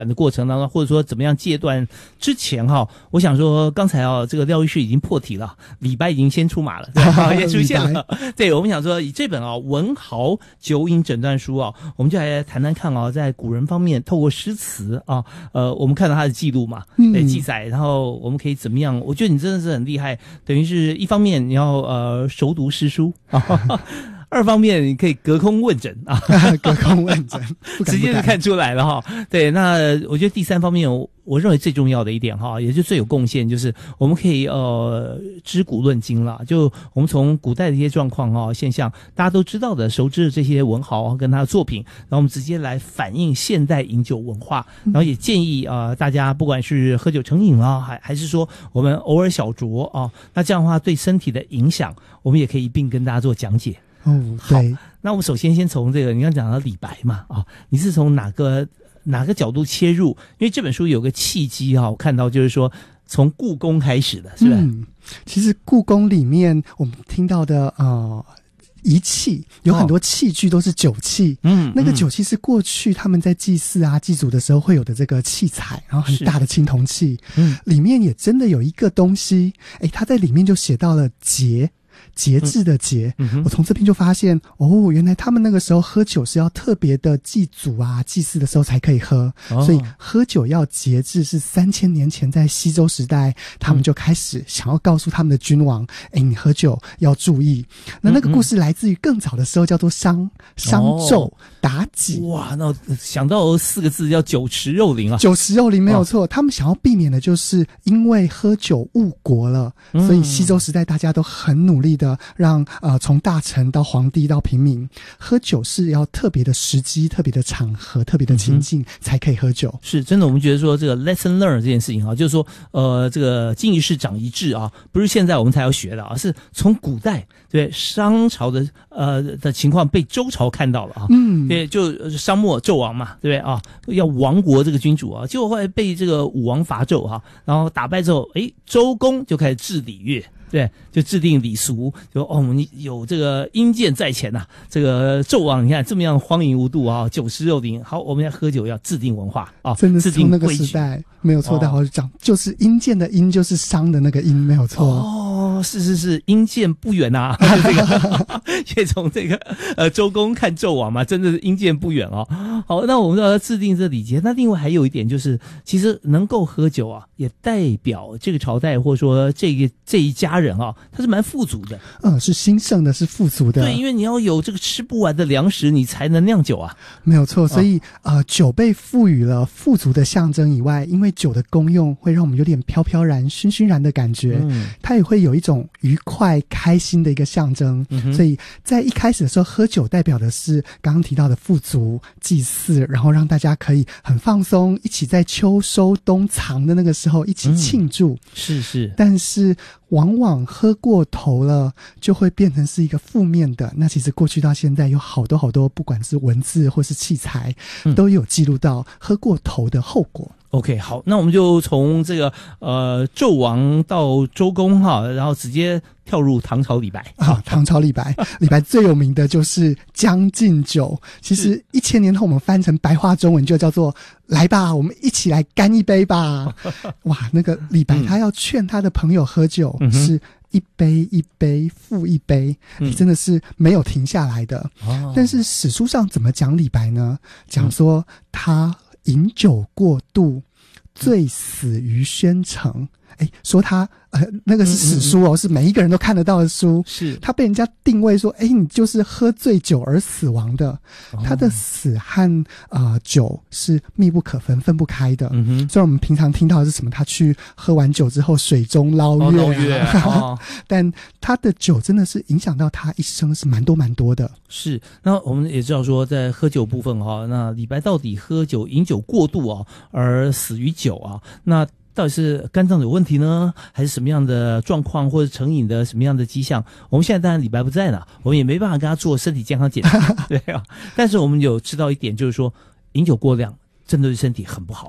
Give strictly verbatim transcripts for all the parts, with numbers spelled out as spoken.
的过程当中，或者说怎么样戒断之前哈，我想说刚才啊，这个廖医师已经破题了，李白已经先出马了，对，也出现了。对，我们想说以这本啊文豪酒瘾诊断书啊，我们就来谈谈看啊，在古人方面透过诗词啊，呃，我们看到他的记录嘛，对，记载，然后我们可以怎么样？我觉得你真的是很厉害，等于是一方面你要呃熟读诗书啊。二方面你可以隔空问诊啊， 隔空问诊， 直接就看出来了哈。对，那我觉得第三方面，我我认为最重要的一点哈，也就最有贡献，就是我们可以呃知古论今了。就我们从古代的一些状况哈现象，大家都知道的、熟知的这些文豪跟他的作品，然后我们直接来反映现代饮酒文化，然后也建议啊、呃、大家不管是喝酒成瘾啊，还还是说我们偶尔小酌啊，那这样的话对身体的影响，我们也可以一并跟大家做讲解。 哦，对。 那我们首先先从这个你刚讲到李白嘛，啊，你是从哪个哪个角度切入？因为这本书有个契机啊，我看到就是说从故宫开始的，是吧？ 嗯，其实故宫里面我们听到的呃仪器有很多器具都是酒器，嗯，那个酒器是过去他们在祭祀啊祭祖的时候会有的这个器材，然后很大的青铜器，嗯，里面也真的有一个东西，诶，它在里面就写到了节。节制的节、嗯、我从这边就发现哦，原来他们那个时候喝酒是要特别的祭祖啊祭祀的时候才可以喝、哦、所以喝酒要节制是三千年前在西周时代他们就开始想要告诉他们的君王，哎、嗯，你喝酒要注意。那那个故事来自于更早的时候，叫做商商纣妲己。 哇，那想到四个字叫酒池肉林啊， 酒池肉林没有错、哦、他们想要避免的就是因为喝酒误国了、嗯、所以西周时代大家都很努力的让呃从大臣到皇帝到平民喝酒是要特别的时机、特别的场合、特别的情境、嗯、才可以喝酒。 是真的，我们觉得说这个 lesson learn 这件事情啊，就是说呃这个经一事长一智啊，不是现在我们才要学的啊，是从古代对商朝的呃的情况被周朝看到了啊，嗯，对，就商末纣王嘛，对不对啊？要亡国这个君主啊，结果后来被这个武王伐纣哈，然后打败之后，诶，周公就开始治礼乐。对，就制定礼俗，就哦，你有这个阴间在前呐、啊，这个纣王你看这么样荒淫无度啊，酒池肉林，好，我们要喝酒要制定文化啊， 真的是从那个时代没有错，待会讲就是阴间的阴就是商的那个阴没有错哦，是是是，阴间不远啊，这个也从这个呃周公看纣王嘛，真的是阴间不远哦。好，那我们要制定这礼节，那另外还有一点就是，其实能够喝酒啊，也代表这个朝代或者说这个这一家人啊，他是蛮富足的， 嗯，是兴盛的，是富足的。 对，因为你要有这个吃不完的粮食，你才能酿酒啊。 没有错，所以、哦、呃，酒被赋予了富足的象征以外，因为酒的功用会让我们有点飘飘然、醺醺然的感觉，嗯，它也会有一种愉快、开心的一个象征。嗯、所以在一开始的时候，喝酒代表的是刚刚提到的富足、祭祀，然后让大家可以很放松，一起在秋收冬藏的那个时候一起庆祝。嗯、是是，但是往往喝过头了就会变成是一个负面的，那其实过去到现在有好多好多不管是文字或是器材、嗯、都有记录到喝过头的后果。 OK， 好，那我们就从这个呃纣王到周公哈，然后直接跳入唐朝李白啊，唐朝李白，李白最有名的就是《将进酒》。其实一千年后我们翻成白话中文就叫做“来吧，我们一起来干一杯吧”。哇，那个李白他要劝他的朋友喝酒，嗯、是一杯一杯复一杯，你真的是没有停下来的。嗯、但是史书上怎么讲李白呢？讲说他饮酒过度，醉死于宣城。哎，说他呃，那个是史书哦，嗯嗯嗯，是每一个人都看得到的书。是他被人家定位说，哎，你就是喝醉酒而死亡的。哦、他的死和呃酒是密不可分、分不开的。嗯哼，虽然我们平常听到的是什么，他去喝完酒之后水中捞月、啊，哦捞月啊哦、但他的酒真的是影响到他一生是蛮多蛮多的。 是，那我们也知道说，在喝酒部分哈、哦，那李白到底喝酒饮酒过度啊、哦，而死于酒啊，那到底是肝脏有问题呢，还是什么样的状况，或者成瘾的什么样的迹象？我们现在当然李白不在了，我们也没办法跟他做身体健康检查，对啊。但是我们有知道一点，就是说饮酒过量真的对身体很不好。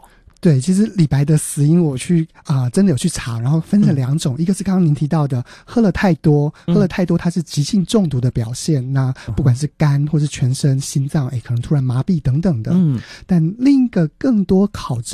对，其实李白的死因我去啊、呃，真的有去查，然后分成两种，嗯、一个是刚刚您提到的喝了太多，喝了太多，它是急性中毒的表现。嗯、那不管是肝或是全身、心脏，哎，可能突然麻痹等等的。嗯，但另一个更多考证。